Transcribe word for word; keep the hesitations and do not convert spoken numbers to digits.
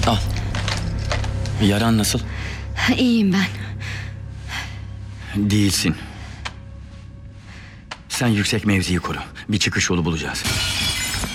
Al. Yaran nasıl? İyiyim ben. Değilsin. Sen yüksek mevziyi koru. Bir çıkış yolu bulacağız.